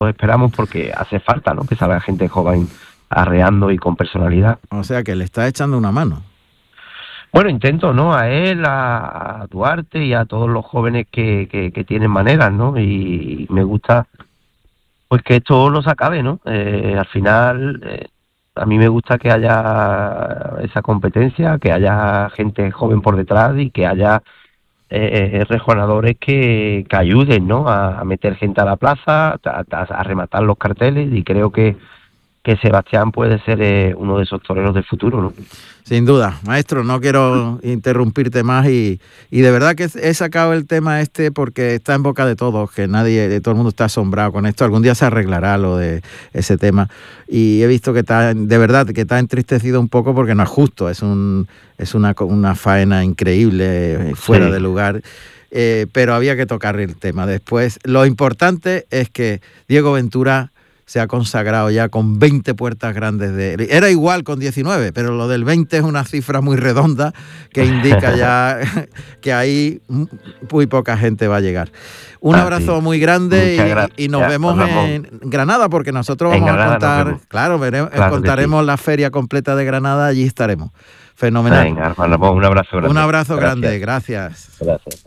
esperamos porque hace falta, ¿no?, que salga gente joven arreando y con personalidad. O sea que le está echando una mano. Bueno, intento, ¿no?, a él, a Duarte y a todos los jóvenes que tienen maneras, ¿no? Y me gusta pues que esto no se acabe, ¿no? Al final, a mí me gusta que haya esa competencia, que haya gente joven por detrás y que haya rejoneadores que ayuden, ¿no?, a meter gente a la plaza, a rematar los carteles, y creo que Sebastián puede ser uno de esos toreros del futuro, ¿no? Sin duda. Maestro, no quiero interrumpirte más y de verdad que he sacado el tema porque está en boca de todos, que todo el mundo está asombrado con esto. Algún día se arreglará lo de ese tema, y he visto que de verdad que está entristecido un poco porque no es justo, es una faena increíble, fuera de lugar. Pero había que tocar el tema. Después, lo importante es que Diego Ventura se ha consagrado ya con 20 puertas grandes era igual con 19, pero lo del 20 es una cifra muy redonda que indica ya que ahí muy poca gente va a llegar. Un abrazo muy grande y nos vemos en Granada, porque nosotros vamos a contar, contaremos la feria completa de Granada, allí estaremos. Fenomenal. Venga, hermano, un abrazo grande. Un abrazo grande, gracias. Gracias.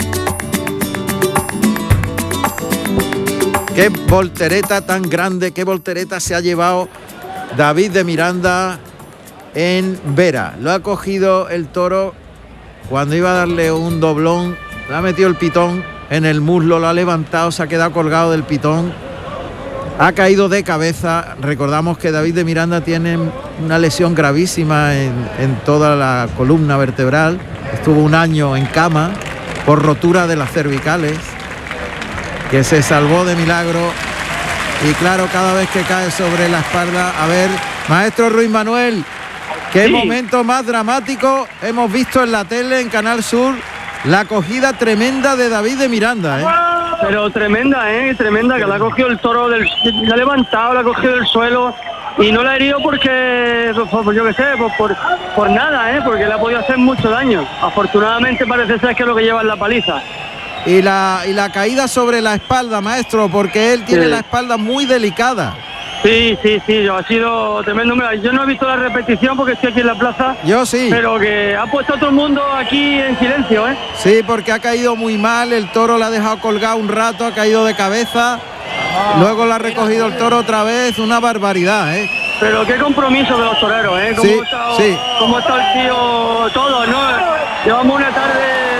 Qué voltereta tan grande, qué voltereta se ha llevado David de Miranda en Vera. Lo ha cogido el toro cuando iba a darle un doblón, le ha metido el pitón en el muslo, lo ha levantado, se ha quedado colgado del pitón, ha caído de cabeza. Recordamos que David de Miranda tiene una lesión gravísima en toda la columna vertebral, estuvo un año en cama por rotura de las cervicales, que se salvó de milagro, y claro, cada vez que cae sobre la espalda. A ver, maestro Ruiz Manuel, qué momento más dramático hemos visto en la tele, en Canal Sur, la cogida tremenda de David de Miranda, ¿eh? Pero tremenda, tremenda, que la ha cogido el toro, la ha levantado, la ha cogido del suelo, y no la ha herido porque, pues yo qué sé, por nada, porque le ha podido hacer mucho daño. Afortunadamente parece ser que es lo que lleva en la paliza. Y la caída sobre la espalda, maestro, porque él tiene la espalda muy delicada. Sí, ha sido tremendo. Mira, yo no he visto la repetición porque estoy aquí en la plaza. Yo sí. Pero que ha puesto a todo el mundo aquí en silencio, ¿eh? Sí, porque ha caído muy mal, el toro la ha dejado colgado un rato, ha caído de cabeza, luego la ha recogido el toro otra vez, una barbaridad, ¿eh? Pero qué compromiso de los toreros, ¿eh? Cómo está el tío, todo, ¿no? Llevamos una tarde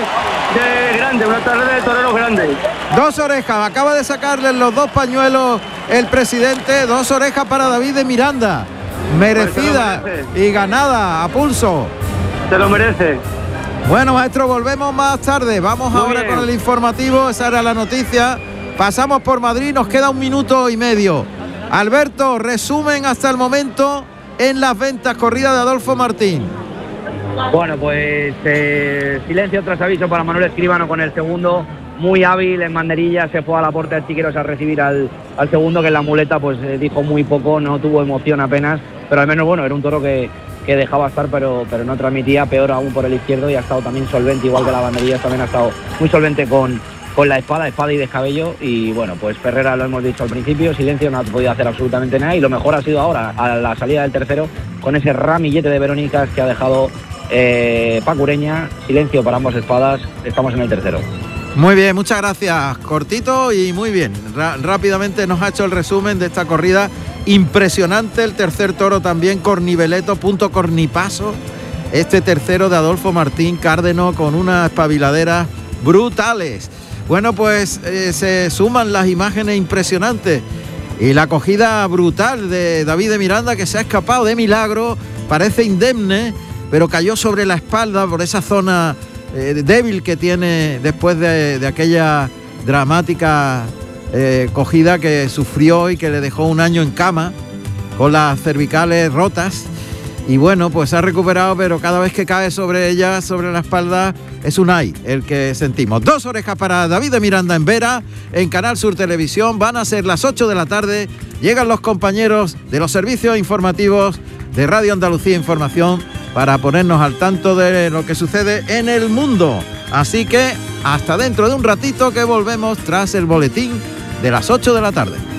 una tarde de toreros grandes. Dos orejas, acaba de sacarle los dos pañuelos el presidente, dos orejas para David de Miranda, merecida y ganada a pulso. Se lo merece. Bueno, maestro, volvemos más tarde, vamos muy ahora bien con el informativo, esa era la noticia. Pasamos por Madrid, nos queda 1 minuto y medio. Alberto, resumen hasta el momento en las ventas, corrida de Adolfo Martín. Bueno, pues silencio tras aviso para Manuel Escribano con el segundo, muy hábil en banderilla, se fue a la puerta de Tiqueros a recibir al segundo, que en la muleta pues dijo muy poco, no tuvo emoción apenas, pero al menos bueno, era un toro que dejaba estar, pero no transmitía, peor aún por el izquierdo, y ha estado también solvente, igual que la banderilla, también ha estado muy solvente con la espada y descabello. Y bueno, pues Ferrera, lo hemos dicho al principio, silencio, no ha podido hacer absolutamente nada, y lo mejor ha sido ahora, a la salida del tercero, con ese ramillete de Verónicas que ha dejado Paco Ureña. Silencio para ambas espadas, estamos en el tercero. Muy bien, muchas gracias, cortito y muy bien. Rápidamente nos ha hecho el resumen de esta corrida, impresionante el tercer toro también, Corniveleto, punto Cornipaso, este tercero de Adolfo Martín Cárdeno, con unas espabiladeras brutales. Bueno, pues se suman las imágenes impresionantes y la acogida brutal de David de Miranda, que se ha escapado de milagro, parece indemne, pero cayó sobre la espalda por esa zona débil que tiene después de aquella dramática cogida que sufrió y que le dejó un año en cama con las cervicales rotas. Y bueno, pues ha recuperado, pero cada vez que cae sobre ella, sobre la espalda, es un ay el que sentimos. 2 orejas para David de Miranda en Vera, en Canal Sur Televisión. Van a ser las 8 de la tarde. Llegan los compañeros de los servicios informativos de Radio Andalucía Información para ponernos al tanto de lo que sucede en el mundo. Así que hasta dentro de un ratito, que volvemos tras el boletín de las 8 de la tarde.